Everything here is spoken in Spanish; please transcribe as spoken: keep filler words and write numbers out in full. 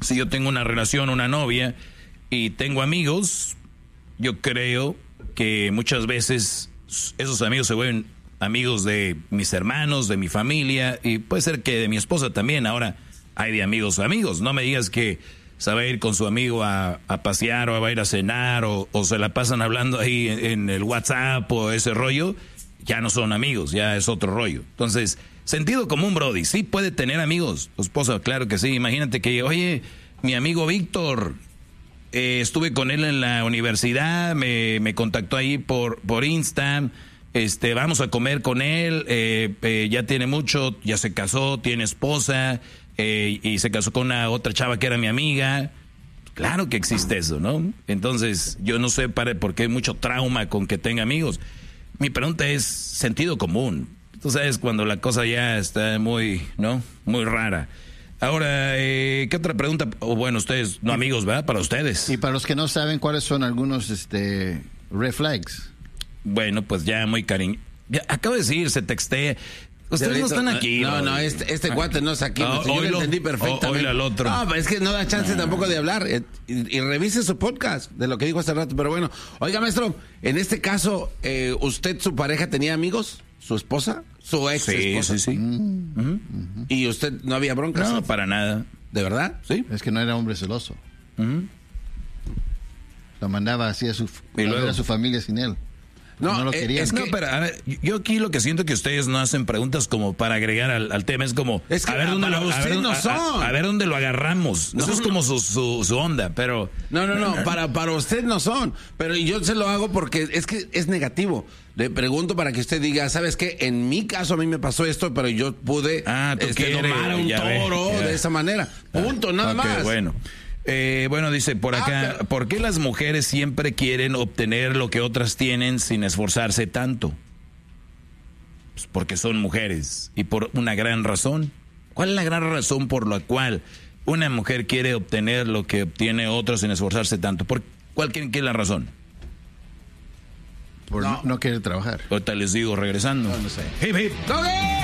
si yo tengo una relación, una novia, y tengo amigos, yo creo que muchas veces esos amigos se vuelven amigos de mis hermanos, de mi familia, y puede ser que de mi esposa también. Ahora hay de amigos a amigos. No me digas que se va a ir con su amigo a, a pasear, o va a ir a cenar, o, o se la pasan hablando ahí en, en el WhatsApp o ese rollo. Ya no son amigos, ya es otro rollo. Entonces, sentido común, brody. Sí puede tener amigos. Tu esposa, claro que sí. Imagínate que, oye, mi amigo Víctor, eh, estuve con él en la universidad, me, me contactó ahí por, por Insta, este, vamos a comer con él, eh, eh, ya tiene mucho, ya se casó, tiene esposa, eh, y se casó con una otra chava que era mi amiga. Claro que existe eso, ¿no? Entonces, yo no sé para, por qué hay mucho trauma con que tenga amigos. Mi pregunta es sentido común. Tú sabes cuando la cosa ya está muy, ¿no? Muy rara. Ahora, eh, ¿qué otra pregunta? O oh, bueno, ustedes, no amigos, ¿verdad? Para ustedes. Y para los que no saben, ¿cuáles son algunos este, red flags? Bueno, pues ya muy cariño. Ya, acabo de decir, se textea. Ustedes no están aquí. No, no, no este, este cuate no está aquí. No, yo lo entendí perfectamente. Oílo al otro. No, es que no da chance no. tampoco de hablar. Eh, y, y revise su podcast de lo que dijo hace rato. Pero bueno, oiga, maestro, en este caso, eh, ¿usted, su pareja, tenía amigos? ¿Su esposa? ¿Su ex esposa? Sí, sí, sí. Mm. Uh-huh. ¿Y usted no había broncas? No, para nada. ¿De verdad? Sí. Es que no era hombre celoso. Uh-huh. Lo mandaba así a su, a ver a su familia sin él. No, no lo querían. Es que, no, pero a ver, yo aquí lo que siento que ustedes no hacen preguntas como para agregar al, al tema, es como es que, a ver dónde lo, a ver, no a, son. A, a ver dónde lo agarramos. No, Eso es no. como su, su, su onda, pero no, no, no, para para usted no son, pero yo se lo hago porque es que es negativo. Le pregunto para que usted diga, ¿sabes qué? En mi caso a mí me pasó esto, pero yo pude ah, ¿tú este, quieres, domar a un toro ve, de esa manera. Punto, nada okay, más. Bueno. Eh, bueno, dice por acá, ah, pero... ¿por qué las mujeres siempre quieren obtener lo que otras tienen sin esforzarse tanto? Pues porque son mujeres y por una gran razón. ¿Cuál es la gran razón por la cual una mujer quiere obtener lo que obtiene otro sin esforzarse tanto? ¿Por cuál creen que es la razón? Por no, no querer trabajar. Ahorita les digo regresando. No, no sé. Hip, hip. ¡Okay!